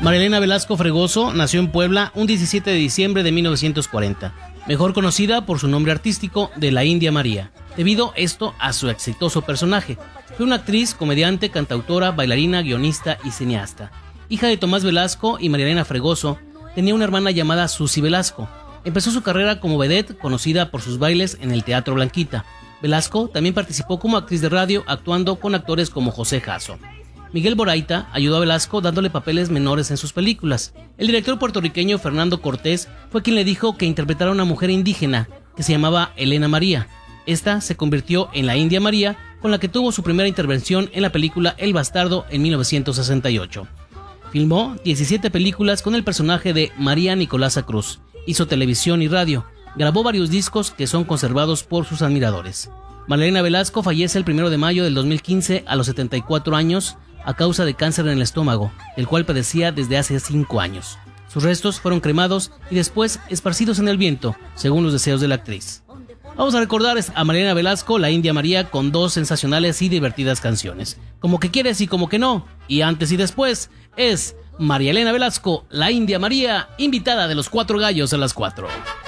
María Elena Velasco Fregoso nació en Puebla un 17 de diciembre de 1940, mejor conocida por su nombre artístico de La India María, debido esto a su exitoso personaje. Fue una actriz, comediante, cantautora, bailarina, guionista y cineasta. Hija de Tomás Velasco y María Elena Fregoso, tenía una hermana llamada Susi Velasco. Empezó su carrera como vedette, conocida por sus bailes en el Teatro Blanquita. Velasco también participó como actriz de radio, actuando con actores como José Jasso. Miguel Boraita ayudó a Velasco dándole papeles menores en sus películas. El director puertorriqueño Fernando Cortés fue quien le dijo que interpretara a una mujer indígena que se llamaba Elena María. Esta se convirtió en la India María, con la que tuvo su primera intervención en la película El Bastardo en 1968. Filmó 17 películas con el personaje de María Nicolasa Cruz. Hizo televisión y radio. Grabó varios discos que son conservados por sus admiradores. María Elena Velasco fallece el 1 de mayo del 2015 a los 74 años a causa de cáncer en el estómago, el cual padecía desde hace 5 años. Sus restos fueron cremados y después esparcidos en el viento, según los deseos de la actriz. Vamos a recordar a María Elena Velasco, La India María, con 2 sensacionales y divertidas canciones. Como que quieres y como que no, y antes y después, es María Elena Velasco, La India María, invitada de los 4 gallos a las 4.